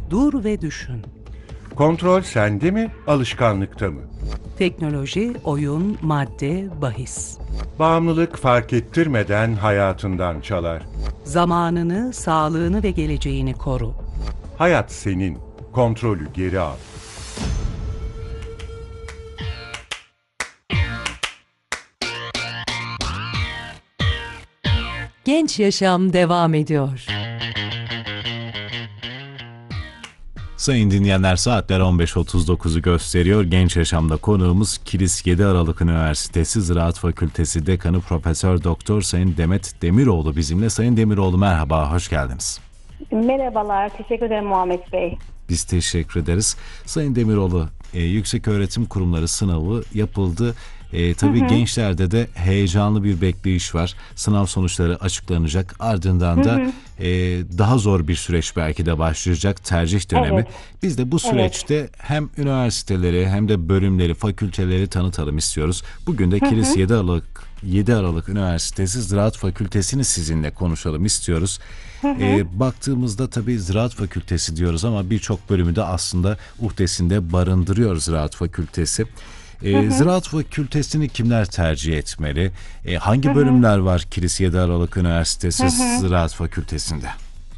Dur ve düşün. Kontrol sende mi, alışkanlıkta mı? Teknoloji, oyun, madde, bahis. Bağımlılık fark ettirmeden hayatından çalar. Zamanını, sağlığını ve geleceğini koru. Hayat senin, kontrolü geri al. Genç Yaşam devam ediyor. Sayın dinleyenler, saatler 15.39'u gösteriyor. Genç Yaşam'da konuğumuz Kilis 7 Aralık Üniversitesi Ziraat Fakültesi Dekanı Profesör Doktor Sayın Demet Demiroğlu bizimle. Sayın Demiroğlu, merhaba, hoş geldiniz. Merhabalar, teşekkür ederim Muhammed Bey. Biz teşekkür ederiz. Sayın Demiroğlu, Yükseköğretim Kurumları sınavı yapıldı. Tabii gençlerde de heyecanlı bir bekleyiş var. Sınav sonuçları açıklanacak. Ardından da daha zor bir süreç belki de başlayacak, tercih dönemi. Evet. Biz de bu süreçte hem üniversiteleri hem de bölümleri, fakülteleri tanıtalım istiyoruz. Bugün de Kilis 7 Aralık Üniversitesi Ziraat Fakültesini sizinle konuşalım istiyoruz. Baktığımızda tabii Ziraat Fakültesi diyoruz ama birçok bölümü de aslında uhdesinde barındırıyor Ziraat Fakültesi. Ziraat Fakültesini kimler tercih etmeli? Hangi bölümler var Kilis 7 Aralık Üniversitesi Ziraat Fakültesi'nde?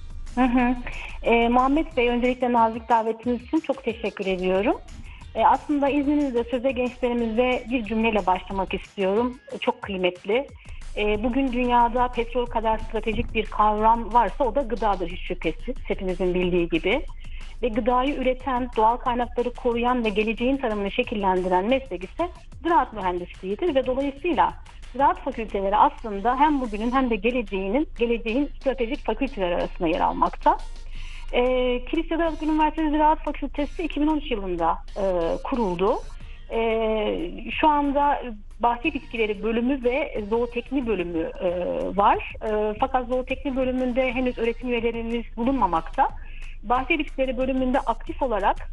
Muhammed Bey, öncelikle nazik davetiniz için çok teşekkür ediyorum. Aslında izninizle söze gençlerimize bir cümleyle başlamak istiyorum. Çok kıymetli. Bugün dünyada petrol kadar stratejik bir kavram varsa o da gıdadır hiç şüphesiz. Hepimizin bildiği gibi. Ve gıdayı üreten, doğal kaynakları koruyan ve geleceğin tarımını şekillendiren meslek ise ziraat mühendisliğidir ve dolayısıyla ziraat fakülteleri aslında hem bugünün hem de geleceğin stratejik fakülteler arasında yer almakta. Kilis 7 Aralık Üniversitesi Ziraat Fakültesi 2013 yılında kuruldu. Şu anda bahçe bitkileri bölümü ve zootekni bölümü var. Fakat zootekni bölümünde henüz öğretim üyelerimiz bulunmamakta. Bahçe bitkileri bölümünde aktif olarak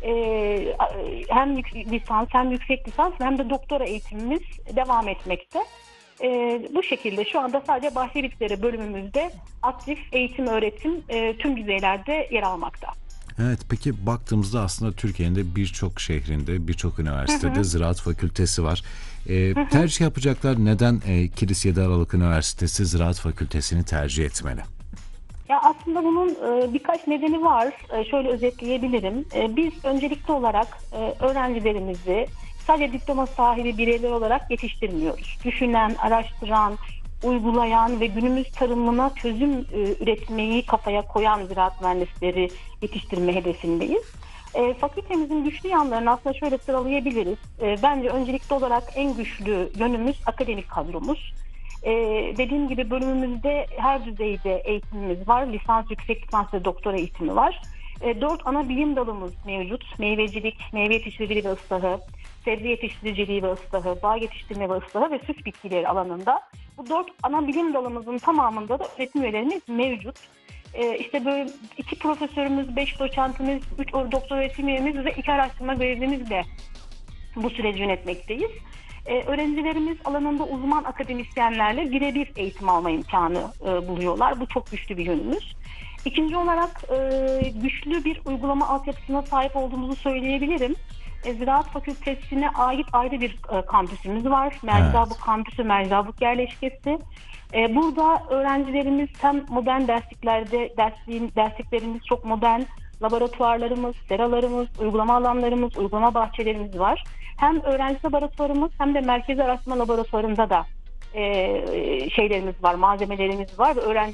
hem lisans hem yüksek lisans hem de doktora eğitimimiz devam etmekte. Bu şekilde şu anda sadece bahçe bitkileri bölümümüzde aktif eğitim öğretim tüm düzeylerde yer almakta. Evet, peki baktığımızda aslında Türkiye'nin de birçok şehrinde, birçok üniversitede ziraat fakültesi var. Tercih yapacaklar neden Kilis 7 Aralık Üniversitesi Ziraat Fakültesini tercih etmeli? Ya aslında bunun birkaç nedeni var. Şöyle özetleyebilirim. Biz öncelikli olarak öğrencilerimizi sadece diploma sahibi bireyler olarak yetiştirmiyoruz. Düşünen, araştıran, uygulayan ve günümüz tarımına çözüm üretmeyi kafaya koyan ziraat mühendisleri yetiştirme hedefindeyiz. Fakültemizin güçlü yanlarını aslında şöyle sıralayabiliriz. Bence öncelikli olarak en güçlü yönümüz akademik kadromuz. Dediğim gibi bölümümüzde her düzeyde eğitimimiz var. Lisans, yüksek lisans ve doktora eğitimi var. 4 ana bilim dalımız mevcut. Meyvecilik, meyve yetiştiriciliği ve ıslahı, sebze yetiştiriciliği ve ıslahı, bağ yetiştirme ve ıslahı ve süs bitkileri alanında. Bu 4 ana bilim dalımızın tamamında da öğretim üyelerimiz mevcut. İşte böyle 2 profesörümüz, 5 doçentimiz, 3 doktor öğretim üyemiz ve 2 araştırma görevlimizle bu süreci yönetmekteyiz. Öğrencilerimiz alanında uzman akademisyenlerle birebir eğitim alma imkanı buluyorlar. Bu çok güçlü bir yönümüz. İkinci olarak güçlü bir uygulama altyapısına sahip olduğumuzu söyleyebilirim. Ziraat Fakültesine ait ayrı bir kampüsümüz var. Merzabuk Kampüsü, Merzabuk yerleşkesi. Burada öğrencilerimiz hem modern dersliklerimiz çok modern, laboratuvarlarımız, seralarımız, uygulama alanlarımız, uygulama bahçelerimiz var. Hem öğrenci laboratuvarımız hem de merkezi araştırma laboratuvarında da şeylerimiz var, malzemelerimiz var ve öğrenci